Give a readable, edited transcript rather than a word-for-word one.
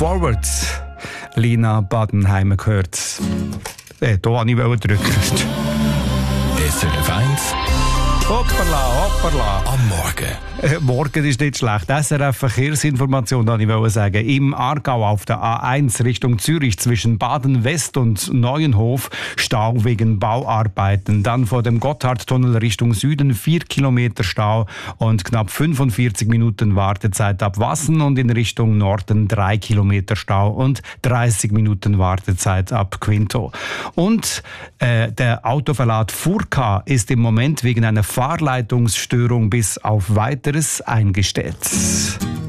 Forward. Lina Badenheimer gehört. Da wollte ich drücken. SRF 1. Hoppala. Am Morgen. Morgen ist nicht schlecht. SRF Verkehrsinformation, wollte ich sagen. Im Aargau auf der A1 Richtung Zürich zwischen Baden-West und Neuenhof Stau wegen Bauarbeiten. Dann vor dem Gotthardtunnel Richtung Süden 4 Kilometer Stau und knapp 45 Minuten Wartezeit ab Wassen und in Richtung Norden 3 Kilometer Stau und 30 Minuten Wartezeit ab Quinto. Und der Autoverlad Furka ist im Moment wegen einer Fahrleitungsstörung bis auf Weiteres eingestellt.